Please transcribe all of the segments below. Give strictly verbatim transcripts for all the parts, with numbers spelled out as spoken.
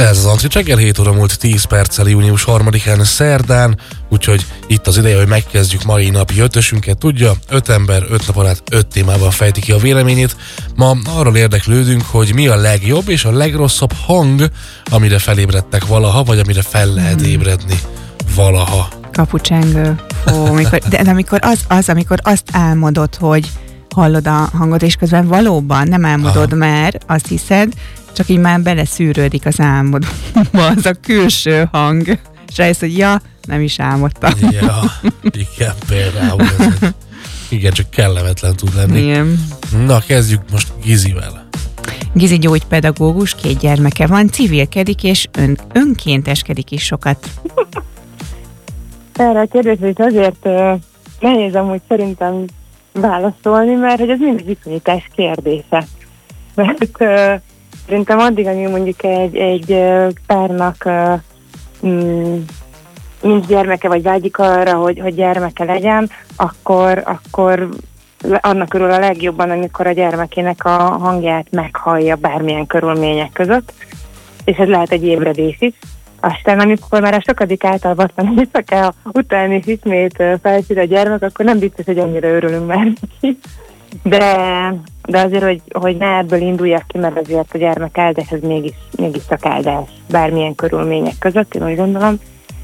Ez az Antrit reggel, hét óra múlt tíz perccel június harmadikán szerdán, úgyhogy itt az ideje, hogy megkezdjük mai napi ötösünket. Tudja, öt ember, öt nap alatt öt témában fejti ki a véleményét. Ma arról érdeklődünk, hogy mi a legjobb és a legrosszabb hang, amire felébredtek valaha, vagy amire fel lehet ébredni valaha. Kapucsengő. Ó, amikor, de amikor az, az, amikor azt álmodod, hogy hallod a hangot, és közben valóban nem álmodod Aha. már, azt hiszed, csak így már beleszűrődik az álmodba az a külső hang, és rájössz, hogy ja, nem is álmodtam. Ja, igen, például. Ez, igen, csak kellemetlen tud lenni. Igen. Na, kezdjük most Gizivel. Gizi gyógypedagógus, két gyermeke van, civilkedik, és ön, önkénteskedik is sokat. Erre a kérdésre is azért uh, nehéz amúgy szerintem válaszolni, mert hogy ez mindig viszonyítás kérdése. Mert uh, szerintem addig, amíg mondjuk egy, egy uh, párnak uh, mm, nincs gyermeke, vagy vágyik arra, hogy, hogy gyermeke legyen, akkor, akkor annak örül a legjobban, amikor a gyermekének a hangját meghallja bármilyen körülmények között, és ez lehet egy ébredés is. Aztán, amikor már a sokadik általában éjszaka után is ismét felszír a gyermek, akkor nem biztos, hogy annyira örülünk már neki. De, de azért, hogy, hogy ne ebből induljak ki, mert azért a gyermek áldás, ez mégis, mégis csak áldás bármilyen körülmények között, én úgy gondolom.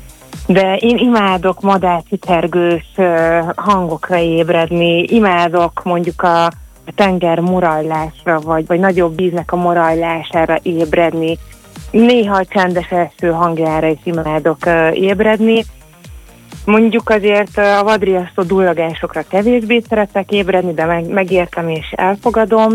De én imádok madárcsicergős hangokra ébredni, imádok mondjuk a, a tenger morajlásra, vagy, vagy nagyobb víznek a morajlására ébredni. Néha a csendes első hangjára is imádok uh, ébredni. Mondjuk azért uh, a vadriasztó dullagásokra kevésbé szeretek ébredni, de meg, megértem és elfogadom.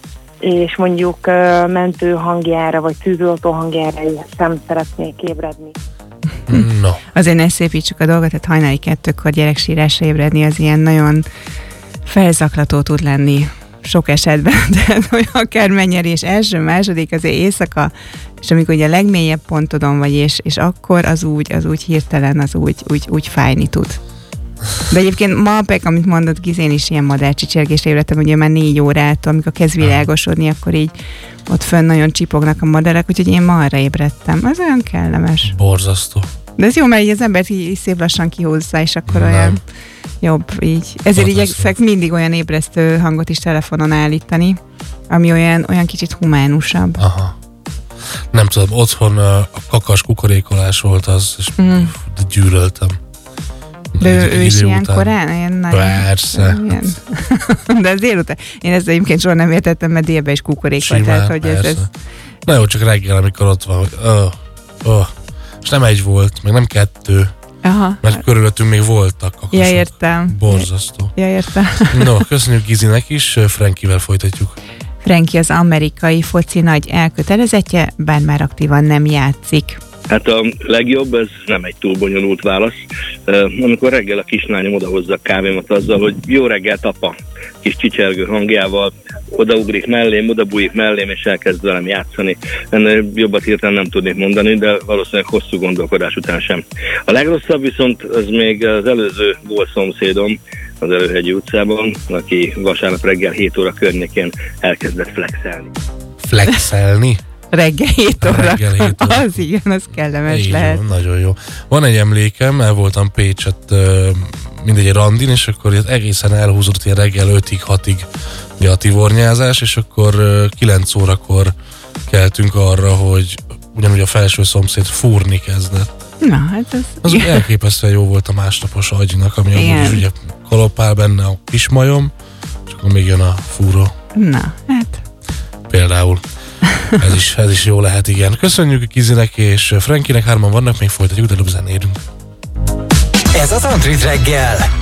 És mondjuk uh, mentő hangjára, vagy tűzoltó hangjára sem szeretnék ébredni. No. Azért ne szépítsük a dolgot, tehát hajnali kettőkor gyereksírásra ébredni, az ilyen nagyon felzaklató tud lenni sok esetben, de hogy akár mennyerés első, második, azért éjszaka, és amikor ugye a legmélyebb pontodon vagy, és, és akkor az úgy, az úgy hirtelen, az úgy, úgy, úgy fájni tud. De egyébként ma, Pek, amit mondott, Gizén is ilyen madárcsicsergésre ébredtem, ugye már négy órától, amikor kezd világosodni, akkor így ott fönn nagyon csipognak a madarak, úgyhogy én ma arra ébredtem. Ez olyan kellemes. Borzasztó. De ez jó, mert így az embert így szép lassan kihúzza, és akkor nem. Olyan jobb így. Ezért igyekszek mindig olyan ébresztő hangot is telefonon állítani, ami olyan, olyan kicsit humánusabb. Aha. Nem tudom, otthon a kakas kukorékolás volt az, és mm. gyűlöltem. De ő, ő is ilyen korán? Ilyen nagyon, persze. Ilyen. De az délután. Én ezt egyébként soha nem értettem, mert délbe is kukorékol. Tehát, hogy ez, ez... Na jó, csak reggel, amikor ott van, hogy oh, oh. És nem egy volt, meg nem kettő. Aha. Mert körülöttünk még voltak kakasok. Ja, értem. Borzasztó. Ja, értem. No, köszönjük Gizinek is, Frankivel folytatjuk. Franki az amerikai foci nagy elkötelezettje, bár már aktívan nem játszik. Hát a legjobb, ez nem egy túl bonyolult válasz. Amikor reggel a kislányom odahozza a kávémat azzal, hogy jó reggelt, apa, kis csicsergő hangjával, odaugrik mellém, odabújik mellém, és elkezd velem játszani. Ennél jobbat hirtelen nem tudnék mondani, de valószínűleg hosszú gondolkodás után sem. A legrosszabb viszont az még az előző volt szomszédom, az Előhegyi utcában, aki vasárnap reggel hét óra környékén elkezdett flexelni. Flexelni? Reggel hét óra. Reggel hét óra. Az igen, az kellemes így lehet. Jó, nagyon jó. Van egy emlékem, el voltam Pécset mindegy randin, és akkor egészen elhúzott ilyen reggel ötig, hatig a tivornyázás, és akkor kilenc órakor keltünk arra, hogy ugyanúgy a felső szomszéd fúrni kezdett. Na, hát az... Az úgy elképesztően jó volt a másnapos agynak, ami amúgy is ugye kalapál benne a kismajom, és akkor még jön a fúró. Na, hát... Például. Ez is, ez is jó lehet, igen. Köszönjük Gizinek és Frankinek, hárman vannak, még folytatjuk, de előbb zenélünk. Ez az Antrit reggel,